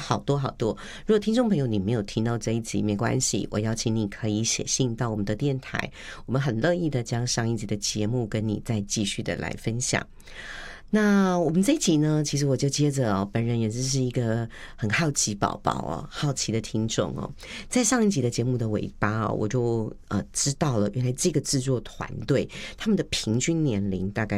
好多好多。如果听众朋友你没有听到这一集没关系，我邀请你可以写信到我们的电台，我们很乐意的将上一集的节目跟你再继续的来分享。那我们这一集呢，其实我就接着本人也是一个很好奇宝宝好奇的听众在上一集的节目的尾巴我就知道了，原来这个制作团队他们的平均年龄大概